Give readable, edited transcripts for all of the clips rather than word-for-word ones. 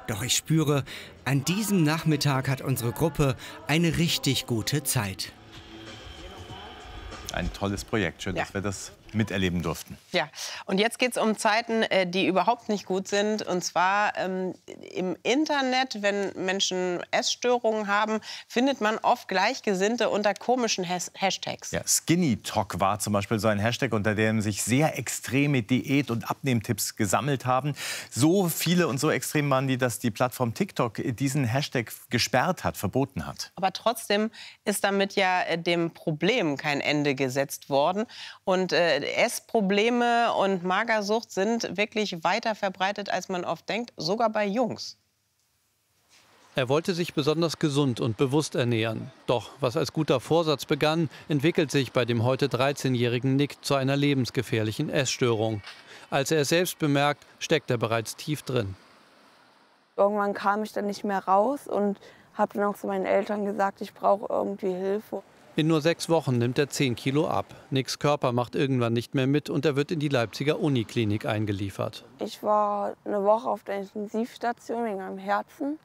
Doch ich spüre, an diesem Nachmittag hat unsere Gruppe eine richtig gute Zeit. Ein tolles Projekt. Schön, dass wir das miterleben durften. Ja, und jetzt geht es um Zeiten, die überhaupt nicht gut sind. Und zwar im Internet, wenn Menschen Essstörungen haben, findet man oft Gleichgesinnte unter komischen Hashtags. Ja, Skinny Talk war zum Beispiel so ein Hashtag, unter dem sich sehr extreme Diät- und Abnehmtipps gesammelt haben. So viele und so extrem waren die, dass die Plattform TikTok diesen Hashtag gesperrt hat, verboten hat. Aber trotzdem ist damit ja dem Problem kein Ende gesetzt worden. Und Essprobleme und Magersucht sind wirklich weiter verbreitet, als man oft denkt, sogar bei Jungs. Er wollte sich besonders gesund und bewusst ernähren. Doch was als guter Vorsatz begann, entwickelt sich bei dem heute 13-jährigen Nick zu einer lebensgefährlichen Essstörung. Als er es selbst bemerkt, steckt er bereits tief drin. Irgendwann kam ich dann nicht mehr raus und habe dann auch zu meinen Eltern gesagt, ich brauche irgendwie Hilfe. In nur 6 Wochen nimmt er 10 Kilo ab. Nicks Körper macht irgendwann nicht mehr mit und er wird in die Leipziger Uniklinik eingeliefert. Ich war eine Woche auf der Intensivstation wegen meinem Herzen.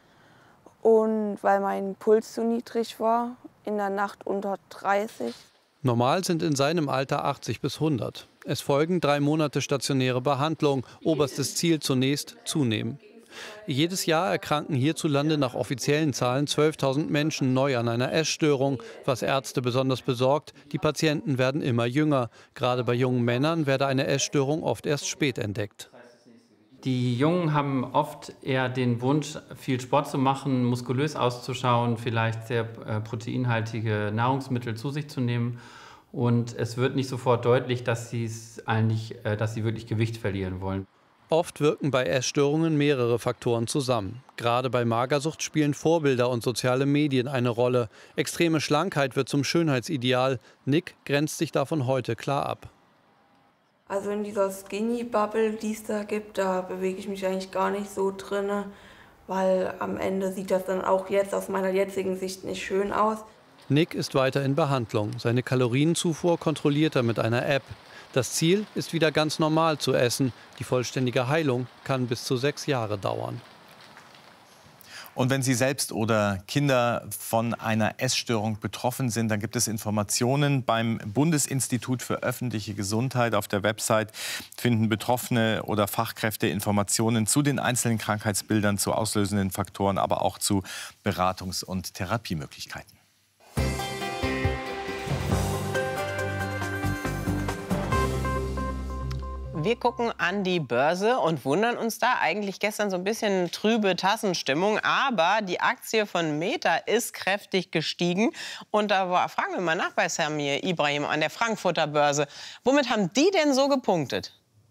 Und weil mein Puls zu niedrig war, in der Nacht unter 30. Normal sind in seinem Alter 80 bis 100. Es folgen 3 Monate stationäre Behandlung. Oberstes Ziel zunächst zunehmen. Jedes Jahr erkranken hierzulande nach offiziellen Zahlen 12.000 Menschen neu an einer Essstörung. Was Ärzte besonders besorgt, die Patienten werden immer jünger. Gerade bei jungen Männern werde eine Essstörung oft erst spät entdeckt. Die Jungen haben oft eher den Wunsch, viel Sport zu machen, muskulös auszuschauen, vielleicht sehr proteinhaltige Nahrungsmittel zu sich zu nehmen. Und es wird nicht sofort deutlich, dass sie wirklich Gewicht verlieren wollen. Oft wirken bei Essstörungen mehrere Faktoren zusammen. Gerade bei Magersucht spielen Vorbilder und soziale Medien eine Rolle. Extreme Schlankheit wird zum Schönheitsideal. Nick grenzt sich davon heute klar ab. Also in dieser Skinny-Bubble, die es da gibt, da bewege ich mich eigentlich gar nicht so drin, weil am Ende sieht das dann auch jetzt aus meiner jetzigen Sicht nicht schön aus. Nick ist weiter in Behandlung. Seine Kalorienzufuhr kontrolliert er mit einer App. Das Ziel ist wieder ganz normal zu essen. Die vollständige Heilung kann bis zu 6 Jahre dauern. Und wenn Sie selbst oder Kinder von einer Essstörung betroffen sind, dann gibt es Informationen beim Bundesinstitut für öffentliche Gesundheit. Auf der Website finden Betroffene oder Fachkräfte Informationen zu den einzelnen Krankheitsbildern, zu auslösenden Faktoren, aber auch zu Beratungs- und Therapiemöglichkeiten. Wir gucken an die Börse und wundern uns da eigentlich gestern so ein bisschen trübe Tassenstimmung. Aber die Aktie von Meta ist kräftig gestiegen. Und da fragen wir mal nach bei Samir Ibrahim an der Frankfurter Börse. Womit haben die denn so gepunktet?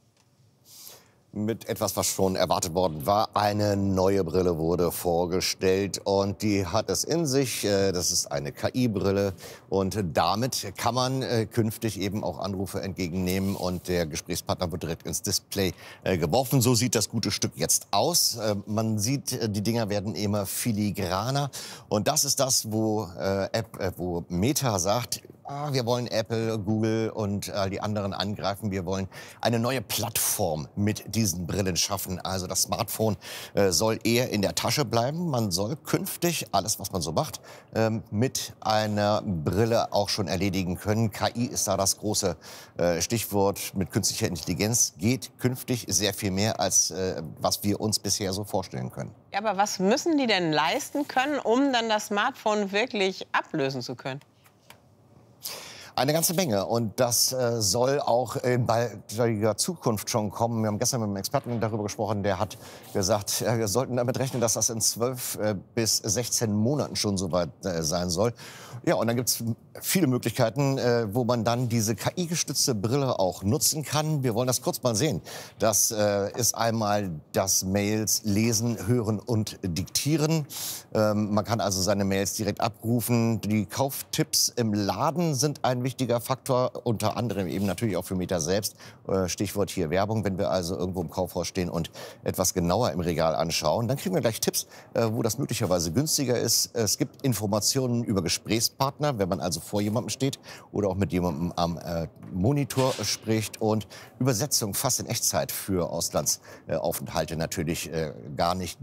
Mit etwas, was schon erwartet worden war. Eine neue Brille wurde vorgestellt und die hat es in sich. Das ist eine KI-Brille und damit kann man künftig eben auch Anrufe entgegennehmen und der Gesprächspartner wird direkt ins Display geworfen. So sieht das gute Stück jetzt aus. Man sieht, die Dinger werden immer filigraner und das ist das, wo Meta sagt, wir wollen Apple, Google und die anderen angreifen. Wir wollen eine neue Plattform mit diesen Brillen schaffen. Also das Smartphone soll eher in der Tasche bleiben. Man soll künftig alles, was man so macht, mit einer Brille auch schon erledigen können. KI ist da das große Stichwort. Mit künstlicher Intelligenz geht künftig sehr viel mehr, als was wir uns bisher so vorstellen können. Ja, aber was müssen die denn leisten können, um dann das Smartphone wirklich ablösen zu können? Eine ganze Menge und das soll auch in baldiger Zukunft schon kommen. Wir haben gestern mit einem Experten darüber gesprochen, der hat gesagt, wir sollten damit rechnen, dass das in 12 bis 16 Monaten schon soweit sein soll. Ja, und dann gibt es viele Möglichkeiten, wo man dann diese KI-gestützte Brille auch nutzen kann. Wir wollen das kurz mal sehen. Das ist einmal das Mails lesen, hören und diktieren. Man kann also seine Mails direkt abrufen. Die Kauftipps im Laden sind ein wichtiger Faktor, unter anderem eben natürlich auch für Meta selbst. Stichwort hier Werbung. Wenn wir also irgendwo im Kaufhaus stehen und etwas genauer im Regal anschauen, dann kriegen wir gleich Tipps, wo das möglicherweise günstiger ist. Es gibt Informationen über Gesprächspartner, wenn man also vor jemandem steht oder auch mit jemandem am Monitor spricht. Und Übersetzung fast in Echtzeit für Auslandsaufenthalte natürlich gar nicht